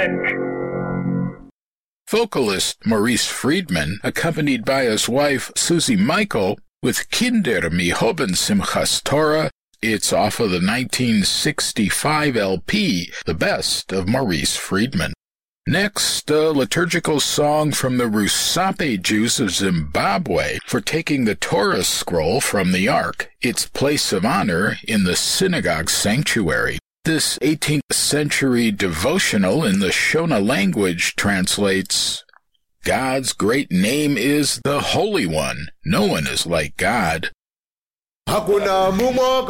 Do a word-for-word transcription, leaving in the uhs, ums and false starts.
Vocalist Maurice Friedman, accompanied by his wife Susie Michael, with Kinder mi hoben Simchas Torah. It's off of the nineteen sixty-five L P, The Best of Maurice Friedman. Next, a liturgical song from the Rusape Jews of Zimbabwe for taking the Torah scroll from the Ark, its place of honor in the synagogue sanctuary. This eighteenth century devotional in the Shona language translates, God's great name is the Holy One. No one is like God. Hakuna